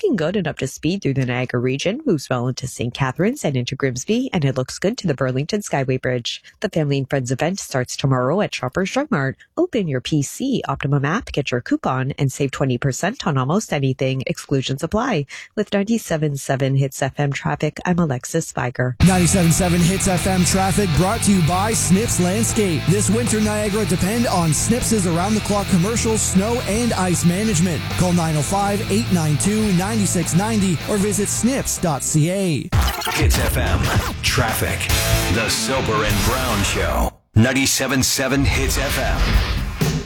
looking good and up to speed through the Niagara region, moves well into St. Catharines and into Grimsby, and it looks good to the Burlington Skyway Bridge. The Family and Friends event starts tomorrow at Shoppers Drug Mart. Open your PC Optimum app, get your coupon, and save 20% on almost anything. Exclusions apply. With 97.7 Hits FM traffic, I'm Alexis Spiker. 97.7 Hits FM traffic brought to you by Snips Landscape. This winter, Niagara depend on Snips' around-the-clock commercial, snow, and ice management. Call 905-892-9690 or visit snips.ca. Hits FM traffic. The Soper and Brown Show. 97.7 Hits FM.